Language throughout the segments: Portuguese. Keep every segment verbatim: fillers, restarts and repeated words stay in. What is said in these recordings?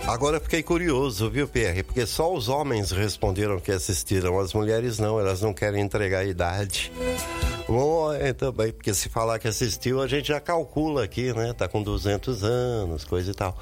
Agora eu fiquei curioso, viu, Pierre? Porque só os homens responderam que assistiram, as mulheres não, elas não querem entregar a idade. Bom, é, também, porque se falar que assistiu, a gente já calcula aqui, né? Tá com duzentos anos, coisa e tal.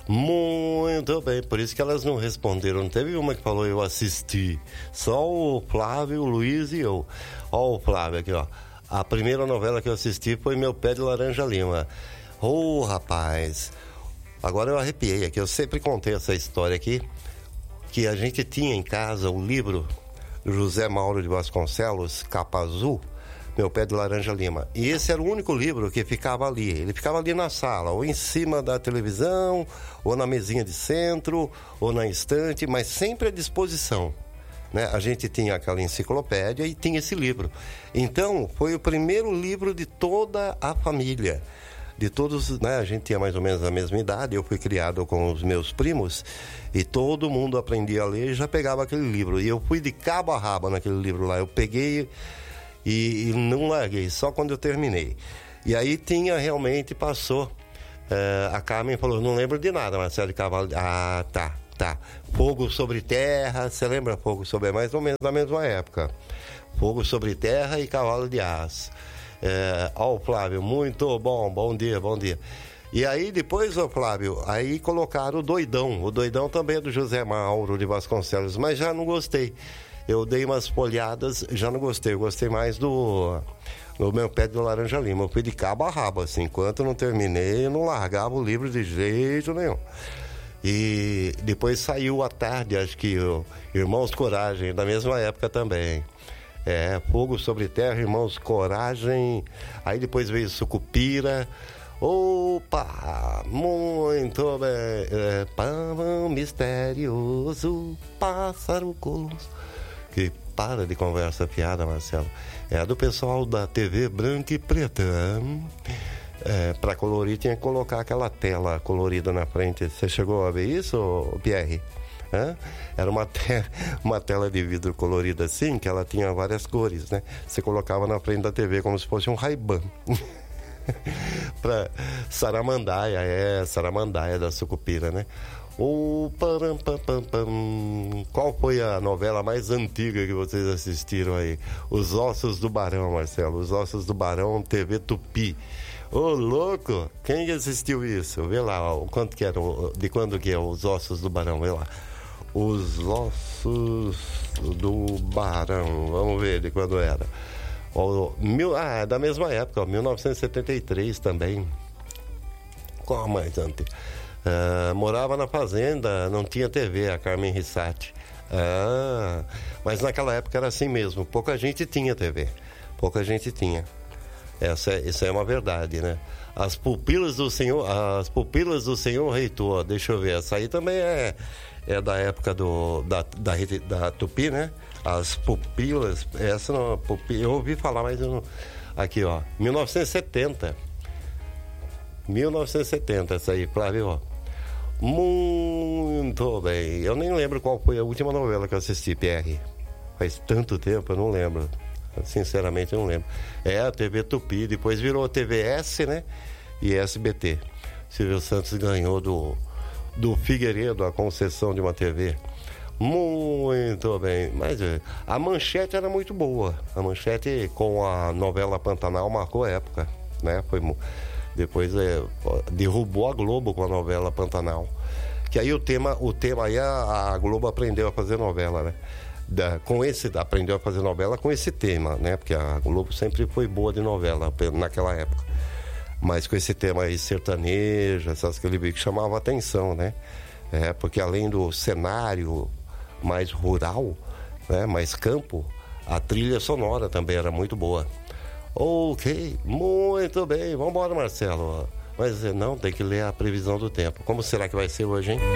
Muito bem, por isso que elas não responderam. Não teve uma que falou eu assisti. Só o Flávio, o Luiz e eu. Ó o Flávio aqui, ó. A primeira novela que eu assisti foi Meu Pé de Laranja Lima. Ô, oh, rapaz... Agora eu arrepiei aqui, eu sempre contei essa história aqui, que a gente tinha em casa o livro do José Mauro de Vasconcelos, capa azul, Meu Pé de Laranja Lima. E esse era o único livro que ficava ali. Ele ficava ali na sala, ou em cima da televisão, ou na mesinha de centro, ou na estante, mas sempre à disposição. Né? A gente tinha aquela enciclopédia e tinha esse livro. Então, foi o primeiro livro de toda a família. De todos, né, a gente tinha mais ou menos a mesma idade, eu fui criado com os meus primos e todo mundo aprendia a ler e já pegava aquele livro. E eu fui de cabo a rabo naquele livro lá, eu peguei e, e não larguei, só quando eu terminei. E aí tinha, realmente, passou, é, a Carmen falou, não lembro de nada, Marcelo de Cavalo, ah, tá, tá. Fogo sobre Terra, você lembra Fogo sobre, mais ou menos da mesma época. Fogo sobre Terra e Cavalo de Aço. É, ó o Flávio, muito bom, bom dia, bom dia. E aí depois, ó Flávio, aí colocaram o Doidão. O Doidão também é do José Mauro de Vasconcelos, mas já não gostei. Eu dei umas folhadas, já não gostei. Eu gostei mais do, do Meu Pé de Laranja Lima. Eu fui de cabo a rabo, assim. Enquanto eu não terminei, eu não largava o livro de jeito nenhum. E depois saiu à tarde, acho que o Irmãos Coragem, da mesma época também. É, Fogo sobre Terra, Irmãos Coragem. Aí depois veio Sucupira. Opa, muito bem. É, Pavão misterioso, pássaro colosso. Que para de conversa fiada, Marcelo. É do pessoal da T V branca e preta. É, para colorir tinha que colocar aquela tela colorida na frente. Você chegou a ver isso, Pierre? Hã? Era uma, te- uma tela de vidro colorida assim, que ela tinha várias cores, né? Você colocava na frente da T V como se fosse um Ray-Ban. Pra Saramandaia, é, Saramandaia da Sucupira, né? O param, pam, pam, pam. Qual foi a novela mais antiga que vocês assistiram aí? Os Ossos do Barão, Marcelo. Os Ossos do Barão, T V Tupi. Ô, oh, louco! Quem assistiu isso? Vê lá, ó, quanto que era, de quando que é Os Ossos do Barão, vê lá. Os Ossos do Barão, vamos ver de quando era. Ó, mil, ah, da mesma época, ó, mil novecentos e setenta e três também. Qual mais antes? Ah, morava na fazenda, não tinha T V, a Carmen Rissati. Ah, mas naquela época era assim mesmo, pouca gente tinha T V, pouca gente tinha. Essa, essa é uma verdade, né? As pupilas do senhor, as pupilas do senhor reitor, deixa eu ver, essa aí também é, é da época do, da, da, da Tupi, né? As pupilas, essa não, pupi, eu ouvi falar, mas eu não, aqui ó, mil novecentos e setenta, mil novecentos e setenta, essa aí, Flávio, ó. Muito bem, eu nem lembro qual foi a última novela que eu assisti, Pierre, faz tanto tempo, eu não lembro. Sinceramente eu não lembro. É a T V Tupi, depois virou a T V S, né? E S B T. Silvio Santos ganhou do, do Figueiredo a concessão de uma T V. Muito bem. Mas a Manchete era muito boa. A Manchete com a novela Pantanal marcou a época, né? Foi, depois é, derrubou a Globo com a novela Pantanal. Que aí o tema, o tema aí a, a Globo aprendeu a fazer novela, né? Da, com esse, aprendeu a fazer novela com esse tema, né? Porque a Globo sempre foi boa de novela naquela época. Mas com esse tema aí, sertanejo, essas que ele viu que chamava a atenção, né? É, porque além do cenário mais rural, né? Mais campo, a trilha sonora também era muito boa. Ok, muito bem, vamos embora, Marcelo. Mas não, tem que ler a previsão do tempo. Como será que vai ser hoje, hein?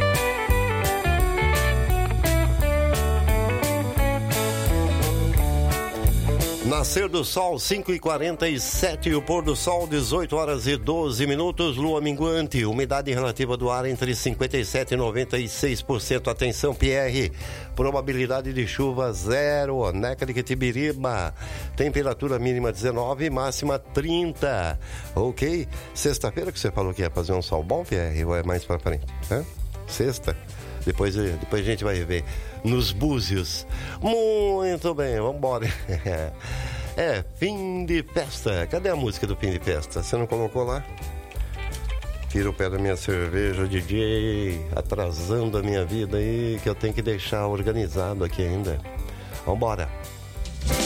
Nascer do sol, cinco e quarenta e sete, o pôr do sol, dezoito horas e doze minutos, lua minguante, umidade relativa do ar entre cinquenta e sete e noventa e seis por cento. Atenção, Pierre, probabilidade de chuva zero, Neca de Quitibiriba, temperatura mínima dezenove, máxima trinta, ok? Sexta-feira que você falou que ia fazer um sol bom, Pierre, ou é mais pra frente? Hã? Sexta? Depois, depois a gente vai ver. Nos Búzios. Muito bem, vambora. É, fim de festa. Cadê a música do fim de festa? Você não colocou lá? Tira o pé da minha cerveja, D J. Atrasando a minha vida aí, que eu tenho que deixar organizado aqui ainda. Vambora.